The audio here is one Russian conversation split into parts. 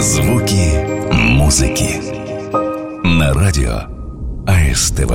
Звуки музыки на радио АСТВ.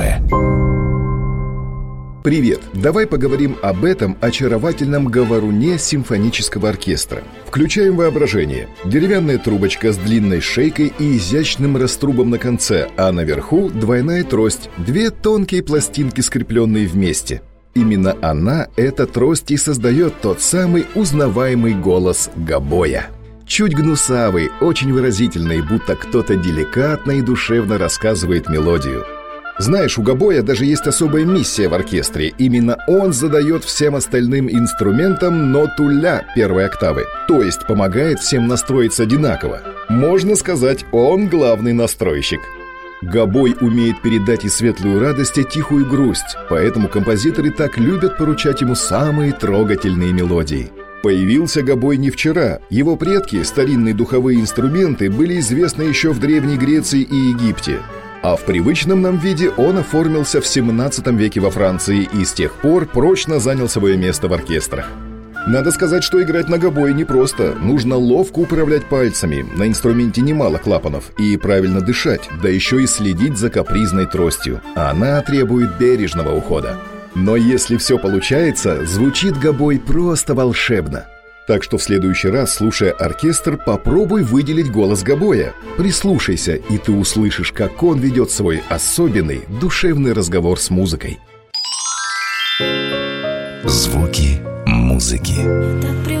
Привет! Давай поговорим об этом очаровательном говоруне симфонического оркестра. Включаем воображение. Деревянная трубочка с длинной шейкой и изящным раструбом на конце, а наверху двойная трость, две тонкие пластинки, скрепленные вместе. Именно она, эта трость, и создает тот самый узнаваемый голос гобоя. Чуть гнусавый, очень выразительный, будто кто-то деликатно и душевно рассказывает мелодию. Знаешь, у гобоя даже есть особая миссия в оркестре. Именно он задает всем остальным инструментам ноту ля первой октавы, то есть помогает всем настроиться одинаково. Можно сказать, он главный настройщик. Гобой умеет передать и светлую радость, и тихую грусть, поэтому композиторы так любят поручать ему самые трогательные мелодии. Появился гобой не вчера. Его предки, старинные духовые инструменты, были известны еще в Древней Греции и Египте. А в привычном нам виде он оформился в 17 веке во Франции и с тех пор прочно занял свое место в оркестрах. Надо сказать, что играть на гобое непросто. Нужно ловко управлять пальцами, на инструменте немало клапанов, и правильно дышать, да еще и следить за капризной тростью. Она требует бережного ухода. Но если все получается, звучит гобой просто волшебно. Так что в следующий раз, слушая оркестр, попробуй выделить голос гобоя. Прислушайся, и ты услышишь, как он ведет свой особенный, душевный разговор с музыкой. Звуки музыки.